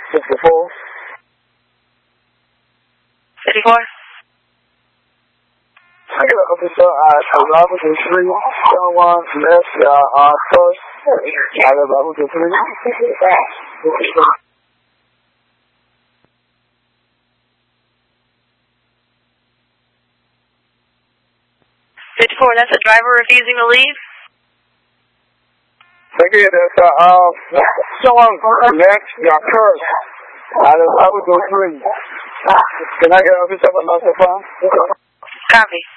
54. 54? I got an officer at 1103, someone left first at 1103. 54, that's a driver refusing to leave? Thank you, there's someone left purse at 1103. Can I get an officer at 1105? Copy.